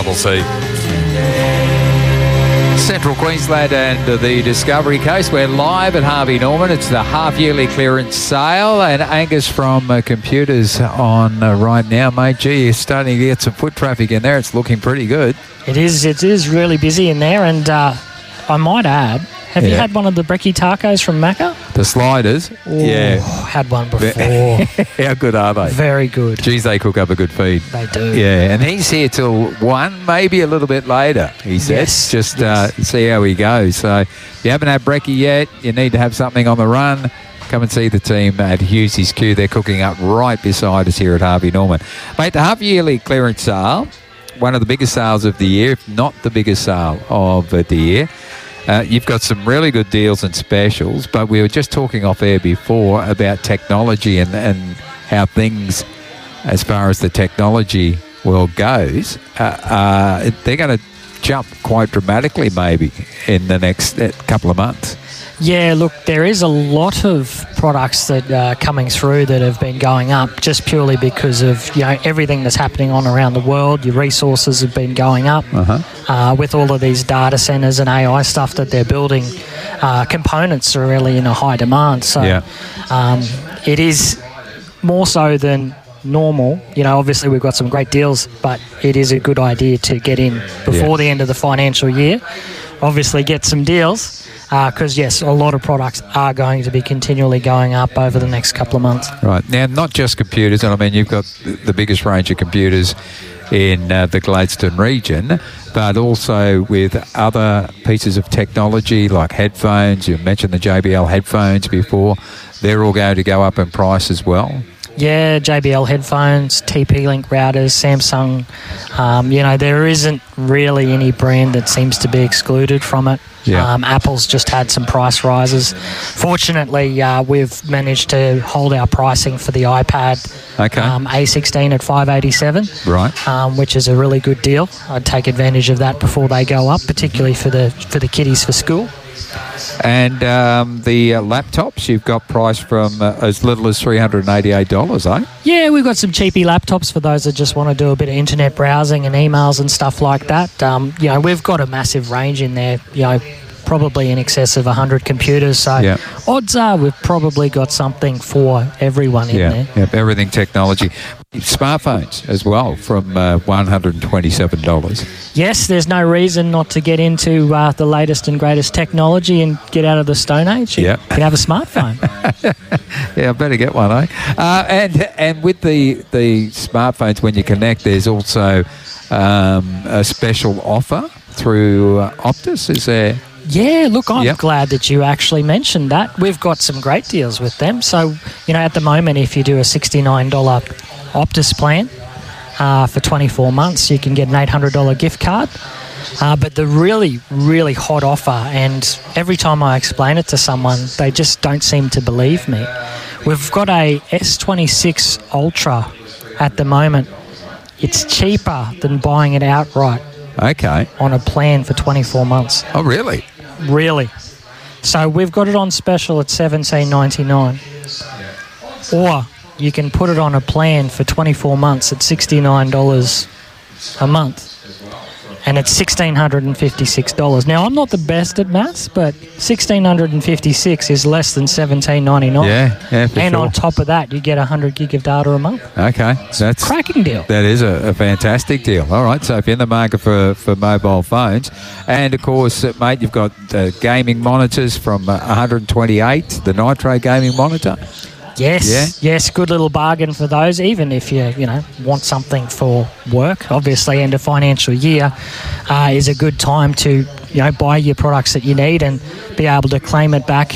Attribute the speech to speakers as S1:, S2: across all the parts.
S1: Double C. Central Queensland and the Discovery Coast. We're live at Harvey Norman. It's the half-yearly clearance sale, and Angus from Computers on right now, mate. Gee, you're starting to get some foot traffic in there. It's looking pretty good.
S2: It is really busy in there, and I might add, have you had one of the brekkie tacos from Macca?
S1: The sliders?
S2: Oh,
S1: yeah.
S2: Had one before.
S1: How good are they?
S2: Very good.
S1: Geez, they cook up a good feed.
S2: They do.
S1: Yeah, and he's here till 1, maybe a little bit later, he says.
S2: Yes.
S1: See how he goes. So if you haven't had brekkie yet, you need to have something on the run. Come and see the team at Hughes's Q. They're cooking up right beside us here at Harvey Norman. Mate, the half-yearly clearance sale, one of the biggest sales of the year, if not the biggest sale of the year. You've got some really good deals and specials, but we were just talking off air before about technology and how things, as far as the technology world goes, they're going to jump quite dramatically maybe in the next couple of months.
S2: Yeah, look, there is a lot of products that are coming through that have been going up just purely because of everything that's happening on around the world. Your resources have been going up with all of these data centers and AI stuff that they're building. Components are really in a high demand, so it is more so than normal. Obviously we've got some great deals, but it is a good idea to get in before the end of the financial year. Obviously get some deals. Because, yes, a lot of products are going to be continually going up over the next couple of months.
S1: Right. Now, not just computers, and I mean, you've got the biggest range of computers in the Gladstone region, but also with other pieces of technology like headphones. You mentioned the JBL headphones before. They're all going to go up in price as well.
S2: Yeah, JBL headphones, TP-Link routers, Samsung. There isn't really any brand that seems to be excluded from it. Yeah. Apple's just had some price rises. Fortunately, we've managed to hold our pricing for the iPad A16 at $587,
S1: right?
S2: Which is a really good deal. I'd take advantage of that before they go up, particularly for the kiddies for school.
S1: And the laptops, you've got priced from as little as $388, eh?
S2: Yeah, we've got some cheapy laptops for those that just want to do a bit of internet browsing and emails and stuff like that. We've got a massive range in there, probably in excess of 100 computers. So odds are we've probably got something for everyone in there.
S1: Yeah, everything technology. Smartphones as well from $127.
S2: Yes, there's no reason not to get into the latest and greatest technology and get out of the Stone Age. You can have a smartphone.
S1: Yeah, I better get one, eh? And with the smartphones, when you connect, there's also a special offer through Optus, is there?
S2: Yeah, look, I'm glad that you actually mentioned that. We've got some great deals with them. So, at the moment, if you do a $69 Optus plan for 24 months, you can get an $800 gift card. But the really, really hot offer, and every time I explain it to someone, they just don't seem to believe me. We've got a S26 Ultra at the moment. It's cheaper than buying it outright.
S1: Okay.
S2: On a plan for 24 months.
S1: Oh, really?
S2: Really. So we've got it on special at $17.99. Or you can put it on a plan for 24 months at $69 a month. And it's $1,656. Now, I'm not the best at maths, but $1,656 is less than $17.99.
S1: Yeah, for
S2: and
S1: sure.
S2: on top of that, you get 100 gig of data a month.
S1: Okay.
S2: That's a cracking deal.
S1: That is a fantastic deal. All right, so if you're in the market for mobile phones, and of course, mate, you've got gaming monitors from 128, the Nitro gaming monitor.
S2: Yes, good little bargain for those, even if you want something for work. Obviously, end of financial year is a good time to buy your products that you need and be able to claim it back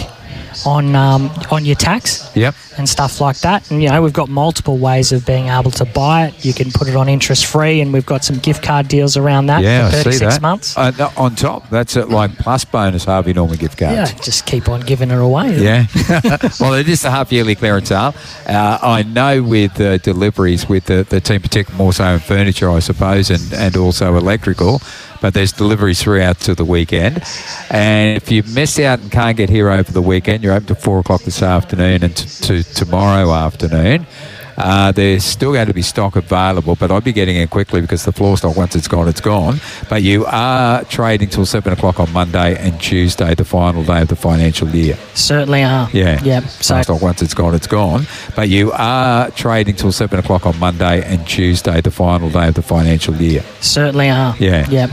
S2: on your tax and stuff like that. And, we've got multiple ways of being able to buy it. You can put it on interest-free, and we've got some gift card deals around that for 36 months.
S1: On top, that's like plus bonus Harvey Norman gift cards.
S2: Yeah, just keep on giving it away.
S1: Yeah. Well, it is the half-yearly clearance sale. I know with deliveries with the team, particularly more so in furniture, I suppose, and also electrical, but there's deliveries throughout to the weekend. And if you miss out and can't get here over the weekend, you're open to 4 o'clock this afternoon and to tomorrow afternoon. There's still going to be stock available, but I'd be getting in quickly because the floor stock, once it's gone, it's gone. But you are trading till 7 o'clock on Monday and Tuesday, the final day of the financial year.
S2: Certainly are.
S1: Yeah.
S2: Yep. So
S1: stock, once it's gone, it's gone. But you are trading till 7 o'clock on Monday and Tuesday, the final day of the financial year.
S2: certainly are.
S1: Yeah.
S2: Yep.